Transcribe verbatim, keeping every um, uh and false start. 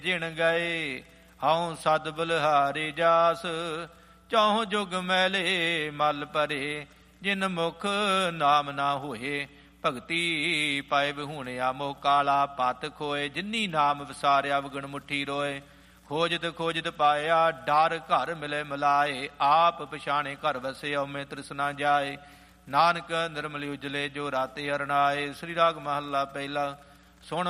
ਜਿਣ ਗਏ ਹਉ ਸਦ ਬਲਿਹਾਰੀ ਜਾਸ। ਚੌਹ ਜੁਗ ਮੈਲੇ ਮਲ ਭਰੇ ਜਿਨ ਮੁਖ ਨਾਮ ਨਾ ਹੋਏ। ਭਗਤੀ ਪਾਏ ਵਿਹੂਣਿਆ ਮੋਹ ਕਾਲਾ ਪਤ ਖੋਏ। ਜਿਨੀ ਨਾਮ ਵਿਸਾਰਿਆ ਵਗਣ ਮੁੱਠੀ ਰੋਏ। ਖੋਜਤ ਖੋਜਤ ਪਾਇਆ ਡਰ ਘਰ ਮਿਲੇ ਮਿਲਾਏ। ਆਪ ਪਛਾਣੇ ਘਰ ਵਸੇ ਔਮੇ ਤ੍ਰਿਸ਼ਨਾ ਜਾਏ। ਨਾਨਕ ਨਿਰਮਲ ਉਜਲੇ ਜੋ ਰਾਤੇ ਅਰਣਾਏ। ਸ੍ਰੀ ਰਾਗ ਮਹੱਲਾ ਪਹਿਲਾ। ਸੁਣ